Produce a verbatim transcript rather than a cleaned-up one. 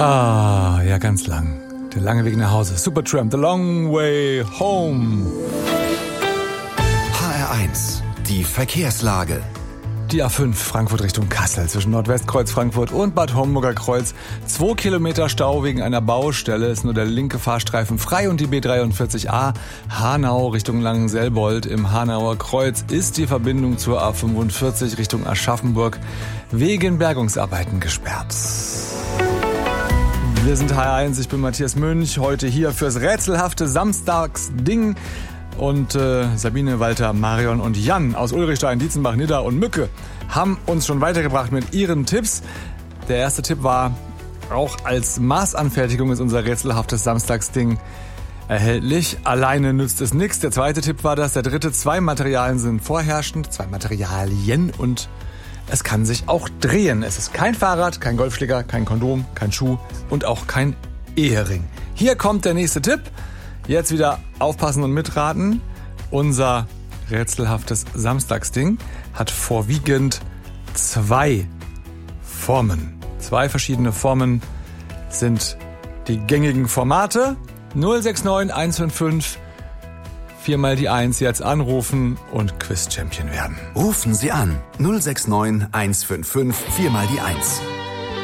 Ah, ja, ganz lang. Der lange Weg nach Hause. Supertramp, The Long Way Home. H R eins, die Verkehrslage. Die A fünf Frankfurt Richtung Kassel zwischen Nordwestkreuz Frankfurt und Bad Homburger Kreuz. Zwei Kilometer Stau wegen einer Baustelle, ist nur der linke Fahrstreifen frei und die B dreiundvierzig A Hanau Richtung Langenselbold im Hanauer Kreuz ist die Verbindung zur A fünfundvierzig Richtung Aschaffenburg wegen Bergungsarbeiten gesperrt. Wir sind H R eins, ich bin Matthias Münch, heute hier fürs rätselhafte Samstagsding. Und äh, Sabine, Walter, Marion und Jan aus Ulrichstein, Dietzenbach, Nidda und Mücke haben uns schon weitergebracht mit ihren Tipps. Der erste Tipp war, auch als Maßanfertigung ist unser rätselhaftes Samstagsding erhältlich. Alleine nützt es nichts. Der zweite Tipp war das. Der dritte, zwei Materialien sind vorherrschend. Zwei Materialien und es kann sich auch drehen. Es ist kein Fahrrad, kein Golfschläger, kein Kondom, kein Schuh und auch kein Ehering. Hier kommt der nächste Tipp. Jetzt wieder aufpassen und mitraten. Unser rätselhaftes Samstagsding hat vorwiegend zwei Formen. Zwei verschiedene Formen sind die gängigen Formate. null sechs neun eins fünf fünf, viermal die eins, jetzt anrufen und Quiz-Champion werden. Rufen Sie an null sechs neun eins fünf fünf, viermal die eins.